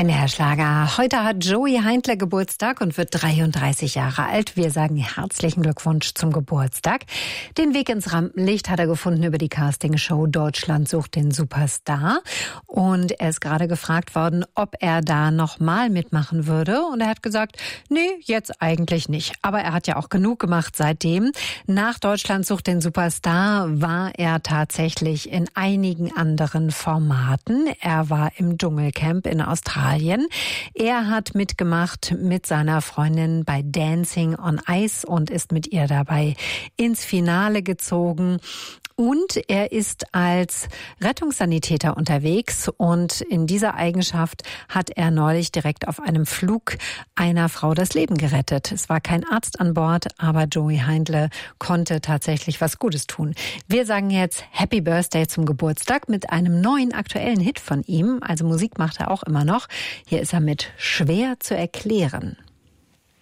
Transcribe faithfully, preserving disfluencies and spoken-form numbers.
N D R-Schlager. Heute hat Joey Heindler Geburtstag und wird dreiunddreißig Jahre alt. Wir sagen herzlichen Glückwunsch zum Geburtstag. Den Weg ins Rampenlicht hat er gefunden über die Castingshow Deutschland sucht den Superstar. Und er ist gerade gefragt worden, ob er da nochmal mitmachen würde. Und er hat gesagt, nee, jetzt eigentlich nicht. Aber er hat ja auch genug gemacht seitdem. Nach Deutschland sucht den Superstar war er tatsächlich in einigen anderen Formaten. Er war im Dschungelcamp in Australien. Er hat mitgemacht mit seiner Freundin bei Dancing on Ice und ist mit ihr dabei ins Finale gezogen. Und er ist als Rettungssanitäter unterwegs und in dieser Eigenschaft hat er neulich direkt auf einem Flug einer Frau das Leben gerettet. Es war kein Arzt an Bord, aber Joey Heindler konnte tatsächlich was Gutes tun. Wir sagen jetzt Happy Birthday zum Geburtstag mit einem neuen aktuellen Hit von ihm. Also Musik macht er auch immer noch. Hier ist er mit Schwer zu erklären.